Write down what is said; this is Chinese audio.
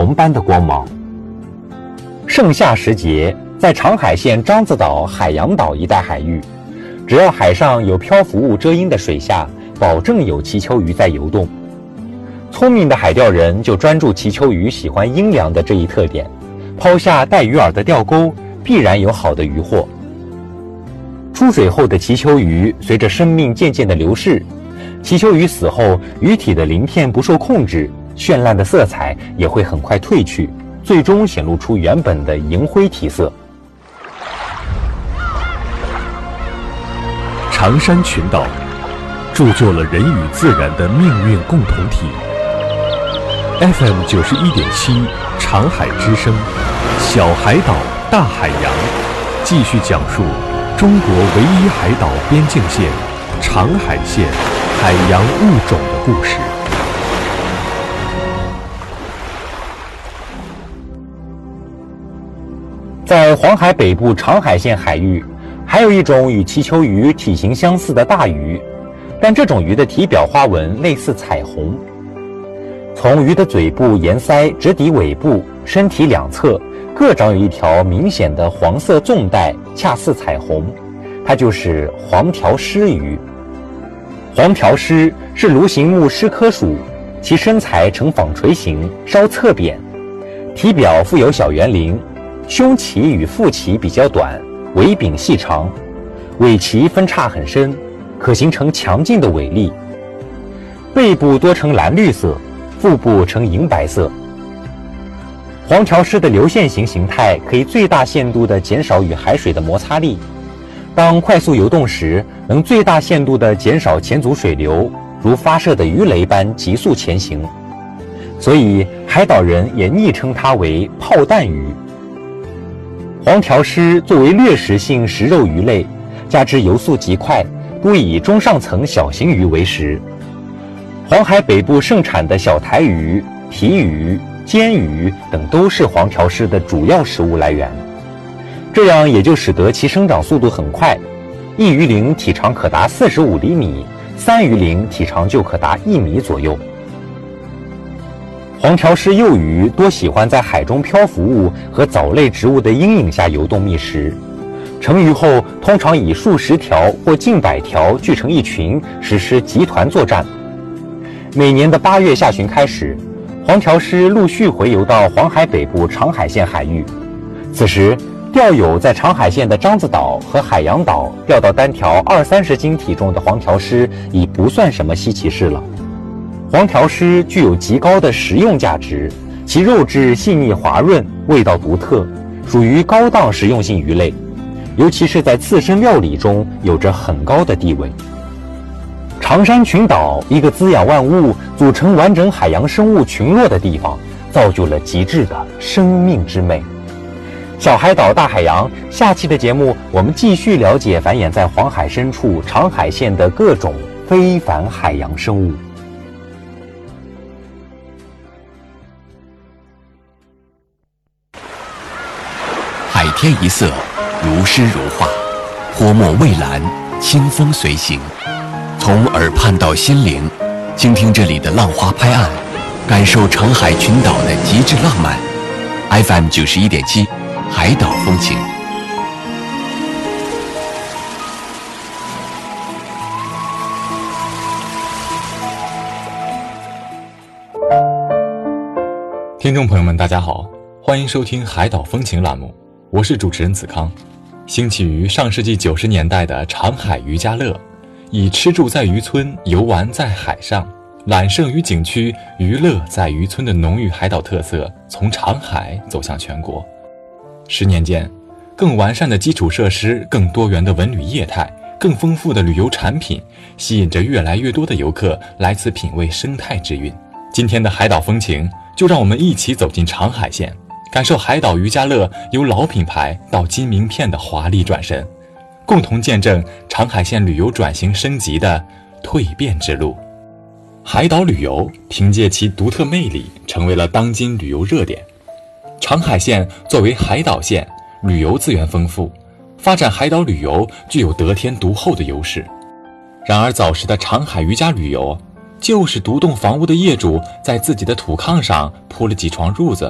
虹般的光芒。盛夏时节，在长海县獐子岛、海洋岛一带海域，只要海上有漂浮物遮阴的水下，保证有鳍鳅鱼在游动。聪明的海钓人就专注鳍鳅鱼喜欢阴凉的这一特点，抛下带鱼饵的钓钩，必然有好的渔获。出水后的鳍鳅鱼随着生命渐渐的流逝，鳍鳅鱼死后，鱼体的鳞片不受控制，绚烂的色彩也会很快褪去，最终显露出原本的银灰体色。 长山群岛铸就了人与自然的命运共同体。FM 91.7长海之声，小海岛大海洋，继续讲述中国唯一海岛边境线长海县海洋物种的故事。 在黄海北部长海县海域，还有一种与鳍鳅鱼体型相似的大鱼，但这种鱼的体表花纹类似彩虹。从鱼的嘴部沿鳃直抵尾部，身体两侧各长有一条明显的黄色纵带，恰似彩虹，它就是黄条狮鱼。黄条狮是鲈形目狮科属，其身材呈纺锤形，稍侧扁，体表附有小圆鳞，胸鳍与腹鳍比较短，尾柄细长，尾鳍分叉很深，可形成强劲的尾力。背部多呈蓝绿色，腹部呈银白色。黄条狮的流线型形态可以最大限度地减少与海水的摩擦力，当快速游动时，能最大限度地减少前阻水流，如发射的鱼雷般急速前行。所以海岛人也昵称它为炮弹鱼。黄条狮作为掠食性食肉鱼类，加之游速极快，多以中上层小型鱼为食。黄海北部盛产的小台鱼、皮鱼、煎鱼等都是黄条狮的主要食物来源，这样也就使得其生长速度很快，一鱼龄体长可达45厘米，3鱼龄体长就可达1米左右。黄条狮幼鱼多喜欢在海中漂浮物和藻类植物的阴影下游动觅食，成鱼后通常以数十条或近100条聚成一群，实施集团作战。每年的8月下旬开始，黄条狮陆续回游到黄海北部长海县海域，此时钓友在长海县的獐子岛和海洋岛钓到单条20-30斤体重的黄条狮已不算什么稀奇事了。黄条狮具有极高的食用价值，其肉质细腻滑润，味道独特，属于高档食用性鱼类，尤其是在刺身料理中有着很高的地位。长山群岛，一个滋养万物、组成完整海洋生物群落的地方，造就了极致的生命之美。小海岛大海洋，下期的节目我们继续了解繁衍在黄海深处长海县的各种非凡海洋生物。 海天一色，如诗如画，泼墨蔚蓝，清风随行。从耳畔到心灵，倾听这里的浪花拍岸，感受长海群岛的极致浪漫。FM 91.7，海岛风情。 听众朋友们，大家好，欢迎收听海岛风情栏目，我是主持人子康。兴起于上世纪90年代的长海渔家乐，以吃住在渔村，游玩在海上，揽胜于景区，娱乐在渔村的浓郁海岛特色，从长海走向全国。10年间，更完善的基础设施，更多元的文旅业态，更丰富的旅游产品，吸引着越来越多的游客来此品味生态之韵。今天的海岛风情，就让我们一起走进长海县，感受海岛渔家乐由老品牌到金名片的华丽转身，共同见证长海县旅游转型升级的蜕变之路。海岛旅游凭借其独特魅力，成为了当今旅游热点。长海县作为海岛县，旅游资源丰富，发展海岛旅游具有得天独厚的优势。然而早时的长海渔家旅游，就是独栋房屋的业主在自己的土炕上铺了几床褥子，